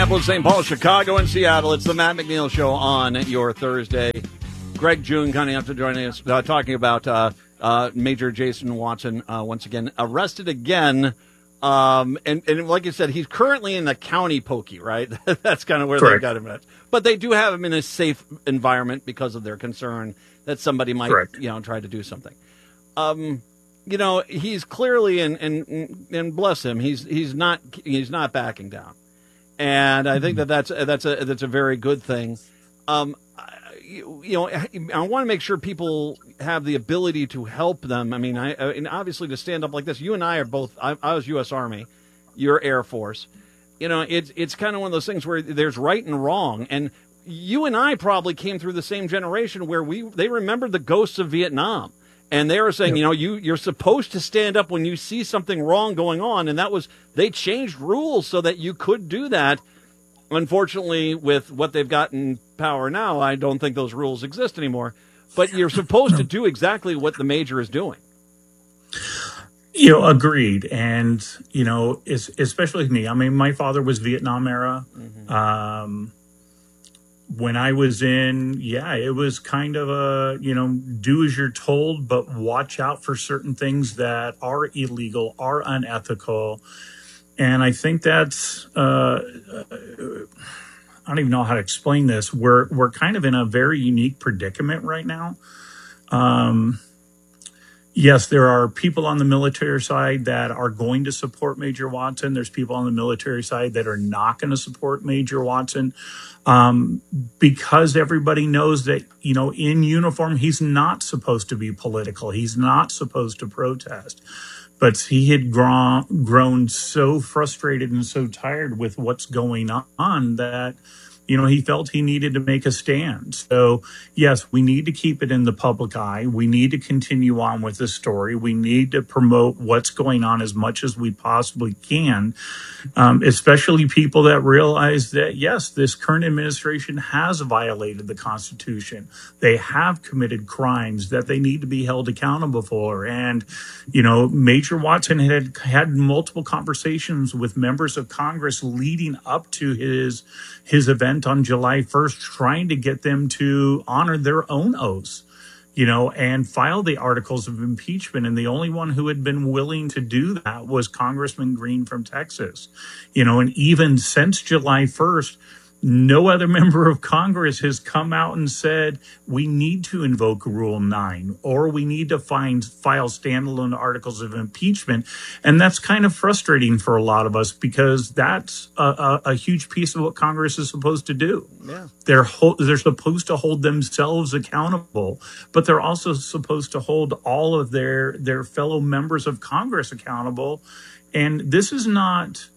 Minneapolis, St. Paul, Chicago, and Seattle. It's the Matt McNeil Show on your Thursday. Greg June coming up to joining us, talking about Major Jason Watson, once again, arrested again. And like you said, he's currently in the county pokey, right? That's kind of where Correct. they got him at. But they do have him in a safe environment because of their concern that somebody might, Correct. try to do something. He's clearly, and bless him, he's not backing down. And I think that's a very good thing. I want to make sure people have the ability to help them. I mean, and obviously to stand up like this. You and I are both. I was U.S. Army, you're Air Force. It's kind of one of those things where there's right and wrong. And you and I probably came through the same generation where they remembered the ghosts of Vietnam. And they were saying, you're supposed to stand up when you see something wrong going on. And they changed rules so that you could do that. Unfortunately, with what they've got in power now, I don't think those rules exist anymore. But you're supposed to do exactly what the major is doing. Agreed. And, especially me. I mean, my father was Vietnam era. Mm-hmm. When I was in, it was kind of a, do as you're told, but watch out for certain things that are illegal, are unethical. And I think that's, I don't even know how to explain this. We're kind of in a very unique predicament right now. Yes, there are people on the military side that are going to support Major Watson. There's people on the military side that are not going to support Major Watson, because everybody knows that, in uniform, he's not supposed to be political. He's not supposed to protest. But he had grown so frustrated and so tired with what's going on that, he felt he needed to make a stand. So, yes, we need to keep it in the public eye. We need to continue on with the story. We need to promote what's going on as much as we possibly can, especially people that realize that, yes, this current administration has violated the Constitution. They have committed crimes that they need to be held accountable for. And, Major Watson had multiple conversations with members of Congress leading up to his event on July 1st, trying to get them to honor their own oaths, and file the articles of impeachment. And the only one who had been willing to do that was Congressman Green from Texas, and even since July 1st, no other member of Congress has come out and said we need to invoke Rule 9 or we need to file standalone articles of impeachment. And that's kind of frustrating for a lot of us because that's a huge piece of what Congress is supposed to do. Yeah. They're supposed to hold themselves accountable, but they're also supposed to hold all of their fellow members of Congress accountable. And this is not,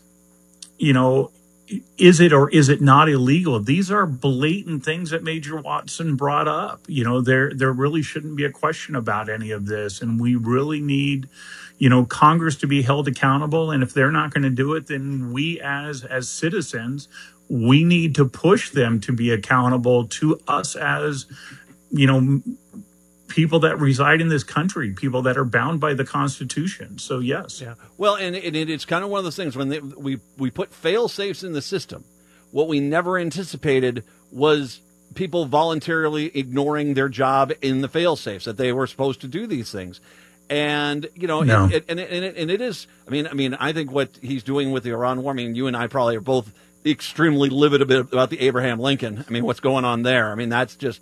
is it or is it not illegal? These are blatant things that Major Watson brought up. There really shouldn't be a question about any of this. And we really need, Congress to be held accountable. And if they're not going to do it, then we as citizens, we need to push them to be accountable to us as, people that reside in this country, people that are bound by the Constitution. So, yes. Yeah. Well, and it's kind of one of those things when we put fail safes in the system. What we never anticipated was people voluntarily ignoring their job in the fail safes, that they were supposed to do these things. And, No. it is, I mean, I think what he's doing with the Iran war, you and I probably are both extremely livid about the Abraham Lincoln. what's going on there? That's just,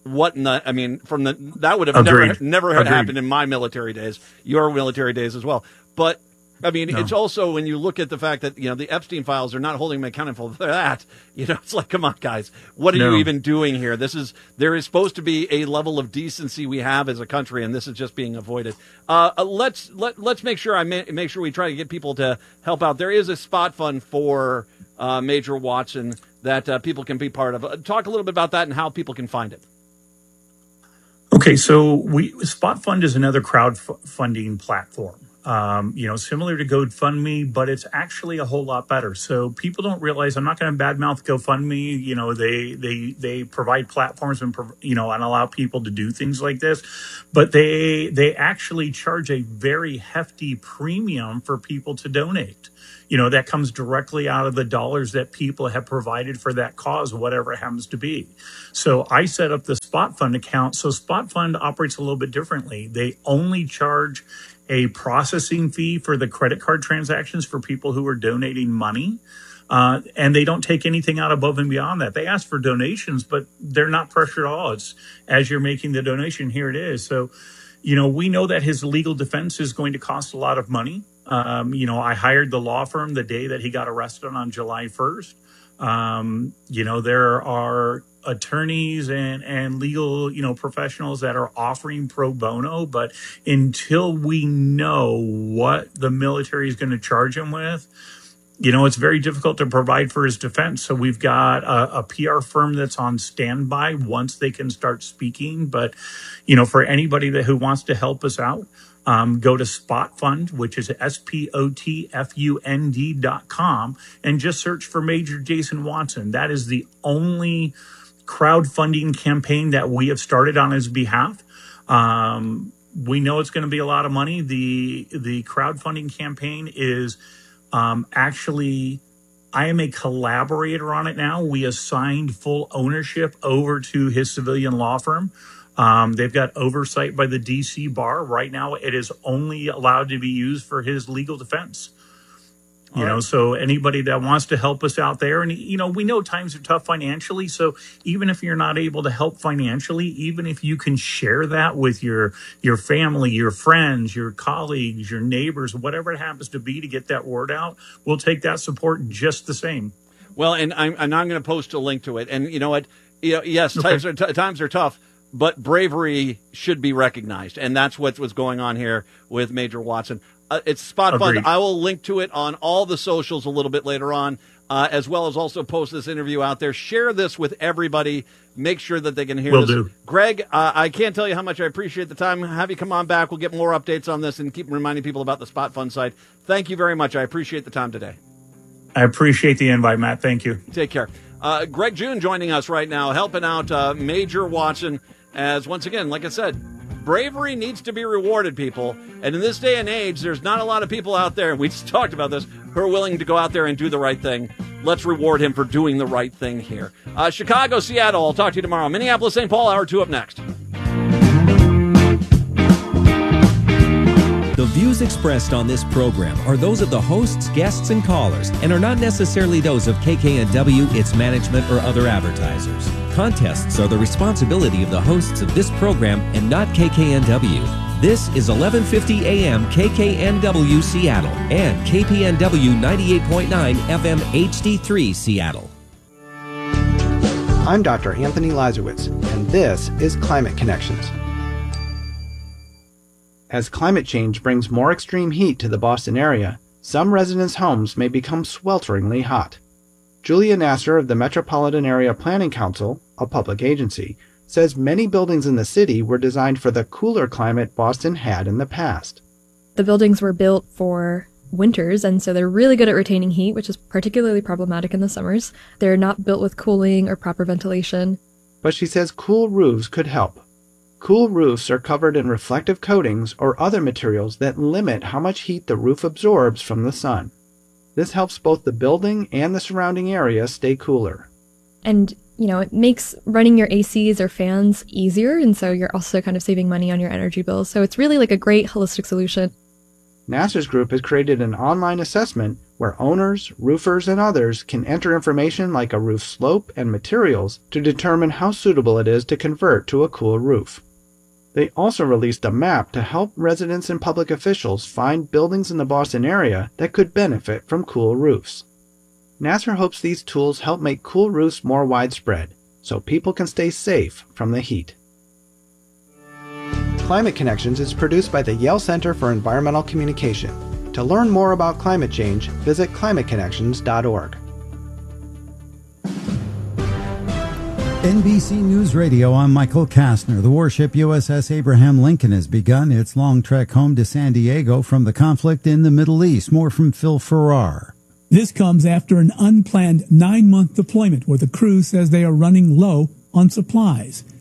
that would have Agreed. never Agreed. happened in my military days, your military days as well. But No. It's also when you look at the fact that, the Epstein files are not holding him accountable for that, it's like, come on, guys, what are you even doing here? There is supposed to be a level of decency we have as a country, and this is just being avoided. Let's make sure make sure we try to get people to help out. There is a spot fund for Major Watson that people can be part of. Talk a little bit about that and how people can find it. Okay, so Spot Fund is another crowdfunding platform. Similar to GoFundMe, but it's actually a whole lot better. So people don't realize, I'm not going to badmouth GoFundMe. They provide platforms and allow people to do things like this, but they actually charge a very hefty premium for people to donate. that comes directly out of the dollars that people have provided for that cause, whatever it happens to be. So I set up the Spot Fund account. So Spot Fund operates a little bit differently. They only charge a processing fee for the credit card transactions for people who are donating money. And they don't take anything out above and beyond that. They ask for donations, but they're not pressured at all. It's as you're making the donation, here it is. So, we know that his legal defense is going to cost a lot of money. I hired the law firm the day that he got arrested on July 1st. There are attorneys and legal, professionals that are offering pro bono, but until we know what the military is going to charge him with, it's very difficult to provide for his defense. So we've got a PR firm that's on standby once they can start speaking. But, for anybody who wants to help us out, go to Spot Fund, which is SPOTFUND.com, and just search for Major Jason Watson. That is the only crowdfunding campaign that we have started on his behalf. We know it's going to be a lot of money. The crowdfunding campaign is actually, I am a collaborator on it now. We assigned full ownership over to his civilian law firm. They've got oversight by the DC bar. Right now, it is only allowed to be used for his legal defense. So anybody that wants to help us out there, and, we know times are tough financially. So even if you're not able to help financially, even if you can share that with your family, your friends, your colleagues, your neighbors, whatever it happens to be, to get that word out, we'll take that support just the same. Well, and I'm going to post a link to it. And you know what? Yes, okay. Times are tough, but bravery should be recognized. And that's what's going on here with Major Watson. It's Spot Fund. I will link to it on all the socials a little bit later on, as well as also post this interview out there. Share this with everybody. Make sure that they can hear this. Will do. Greg, I can't tell you how much I appreciate the time. Have you come on back. We'll get more updates on this and keep reminding people about the Spot Fund site. Thank you very much. I appreciate the time today. I appreciate the invite, Matt. Thank you. Take care. Greg June joining us right now, helping out Major Watson, as once again, like I said, bravery needs to be rewarded, people. And in this day and age, there's not a lot of people out there, and we just talked about this, who are willing to go out there and do the right thing. Let's reward him for doing the right thing here. Chicago, Seattle, I'll talk to you tomorrow. Minneapolis, St. Paul, hour 2 up next. The views expressed on this program are those of the hosts, guests, and callers, and are not necessarily those of KKNW, its management, or other advertisers. Contests are the responsibility of the hosts of this program and not KKNW. This is 1150 AM KKNW Seattle and KPNW 98.9 FM HD3 Seattle. I'm Dr. Anthony Lazarowitz, and this is Climate Connections. As climate change brings more extreme heat to the Boston area, some residents' homes may become swelteringly hot. Julia Nasser of the Metropolitan Area Planning Council, a public agency, says many buildings in the city were designed for the cooler climate Boston had in the past. The buildings were built for winters, and so they're really good at retaining heat, which is particularly problematic in the summers. They're not built with cooling or proper ventilation. But she says cool roofs could help. Cool roofs are covered in reflective coatings or other materials that limit how much heat the roof absorbs from the sun. This helps both the building and the surrounding area stay cooler. And, it makes running your ACs or fans easier, and so you're also kind of saving money on your energy bills. So it's really like a great holistic solution. Nasser's group has created an online assessment where owners, roofers, and others can enter information like a roof slope and materials to determine how suitable it is to convert to a cool roof. They also released a map to help residents and public officials find buildings in the Boston area that could benefit from cool roofs. Nasser hopes these tools help make cool roofs more widespread, so people can stay safe from the heat. Climate Connections is produced by the Yale Center for Environmental Communication. To learn more about climate change, visit climateconnections.org. NBC News Radio, I'm Michael Kastner. The warship USS Abraham Lincoln has begun its long trek home to San Diego from the conflict in the Middle East. More from Phil Farrar. This comes after an unplanned 9-month deployment where the crew says they are running low on supplies.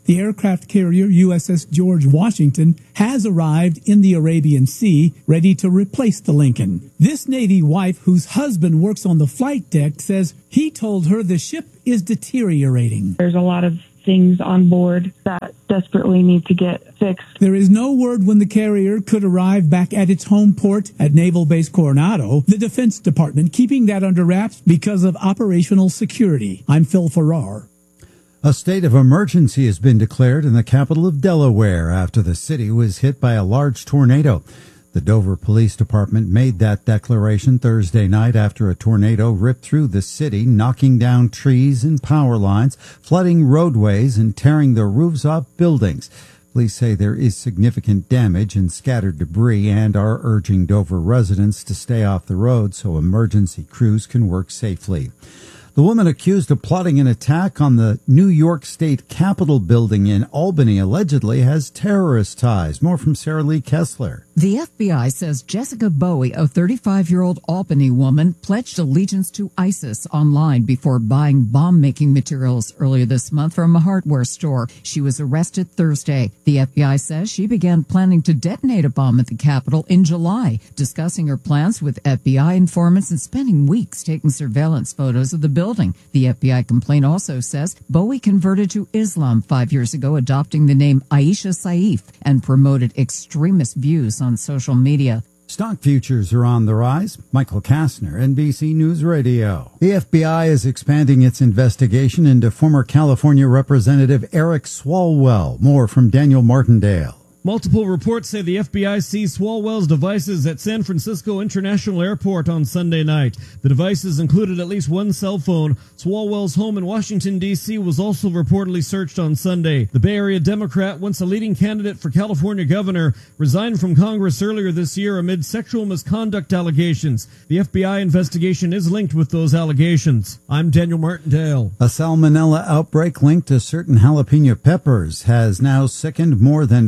the aircraft carrier USS George Washington has arrived in the Arabian Sea, ready to replace the Lincoln. This Navy wife, whose husband works on the flight deck, says he told her the ship is deteriorating. There's a lot of things on board that desperately need to get fixed. There is no word when the carrier could arrive back at its home port at Naval Base Coronado, the Defense Department keeping that under wraps because of operational security. I'm Phil Farrar. A state of emergency has been declared in the capital of Delaware after the city was hit by a large tornado. The Dover Police Department made that declaration Thursday night after a tornado ripped through the city, knocking down trees and power lines, flooding roadways, and tearing the roofs off buildings. Police say there is significant damage and scattered debris and are urging Dover residents to stay off the road so emergency crews can work safely. The woman accused of plotting an attack on the New York State Capitol building in Albany allegedly has terrorist ties. More from Sarah Lee Kessler. The FBI says Jessica Bowie, a 35-year-old Albany woman, pledged allegiance to ISIS online before buying bomb-making materials earlier this month from a hardware store. She was arrested Thursday. The FBI says she began planning to detonate a bomb at the Capitol in July, discussing her plans with FBI informants and spending weeks taking surveillance photos of the building. The FBI complaint also says Bowie converted to Islam 5 years ago, adopting the name Aisha Saif, and promoted extremist views on social media. Stock futures are on the rise. Michael Kastner, NBC News Radio. The FBI is expanding its investigation into former California Representative Eric Swalwell. More from Daniel Martindale. Multiple reports say the FBI seized Swalwell's devices at San Francisco International Airport on Sunday night. The devices included at least one cell phone. Swalwell's home in Washington, D.C. was also reportedly searched on Sunday. The Bay Area Democrat, once a leading candidate for California governor, resigned from Congress earlier this year amid sexual misconduct allegations. The FBI investigation is linked with those allegations. I'm Daniel Martindale. A salmonella outbreak linked to certain jalapeno peppers has now sickened more than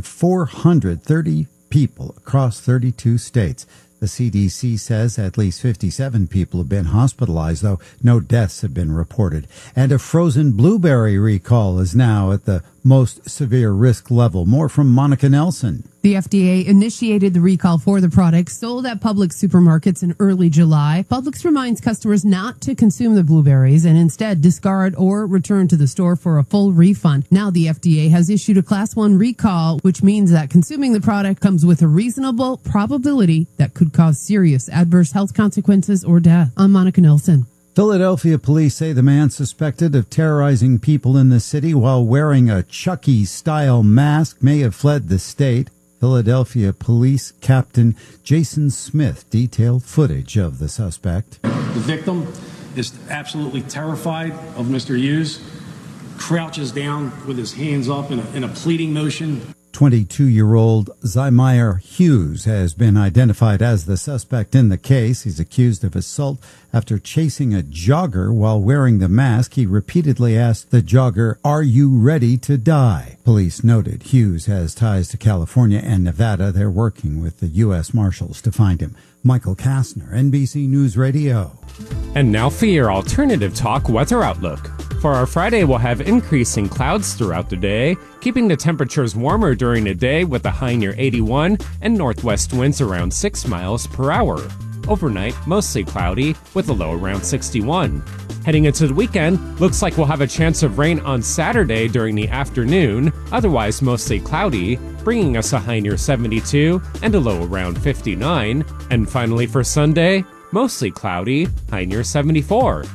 430 people across 32 states. The CDC says at least 57 people have been hospitalized, though no deaths have been reported. And a frozen blueberry recall is now at the most severe risk level. More from Monica Nelson. The FDA initiated the recall for the product sold at Publix supermarkets in early July. Publix reminds customers not to consume the blueberries and instead discard or return to the store for a full refund. Now the FDA has issued a Class 1 recall, which means that consuming the product comes with a reasonable probability that could cause serious adverse health consequences or death. I'm Monica Nelson. Philadelphia police say the man suspected of terrorizing people in the city while wearing a Chucky-style mask may have fled the state. Philadelphia Police Captain Jason Smith detailed footage of the suspect. The victim is absolutely terrified of Mr. Hughes, crouches down with his hands up in a pleading motion. 22-year-old Zymeyer Hughes has been identified as the suspect in the case. He's accused of assault after chasing a jogger while wearing the mask. He repeatedly asked the jogger, "Are you ready to die?" Police noted Hughes has ties to California and Nevada. They're working with the U.S. Marshals to find him. Michael Kastner, NBC News Radio. And now for your alternative talk weather outlook. For our Friday, we'll have increasing clouds throughout the day, keeping the temperatures warmer during the day with a high near 81 and northwest winds around 6 miles per hour. Overnight, mostly cloudy with a low around 61. Heading into the weekend, looks like we'll have a chance of rain on Saturday during the afternoon, otherwise mostly cloudy, bringing us a high near 72 and a low around 59. And finally for Sunday, mostly cloudy, high near 74.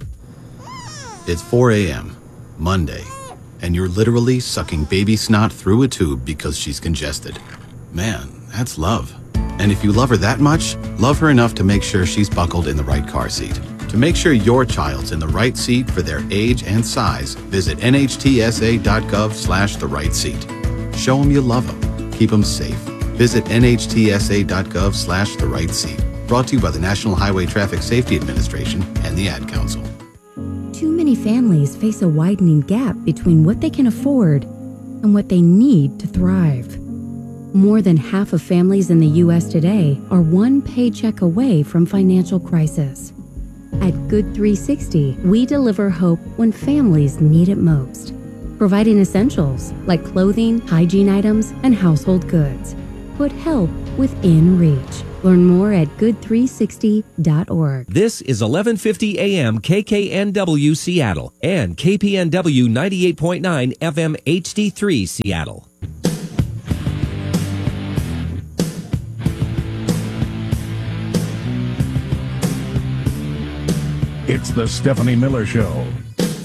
It's 4 a.m., Monday, and you're literally sucking baby snot through a tube because she's congested. Man, that's love. And if you love her that much, love her enough to make sure she's buckled in the right car seat. To make sure your child's in the right seat for their age and size, visit nhtsa.gov/the right seat. Show them you love them. Keep them safe. Visit nhtsa.gov/the right seat. Brought to you by the National Highway Traffic Safety Administration and the Ad Council. Too many families face a widening gap between what they can afford and what they need to thrive. More than half of families in the U.S. today are one paycheck away from financial crisis. At Good 360, we deliver hope when families need it most. providing essentials like clothing, hygiene items, and household goods. Put help within reach. Learn more at good360.org. This is 1150 AM KKNW Seattle and KPNW 98.9 FM HD3 Seattle. It's the Stephanie Miller Show.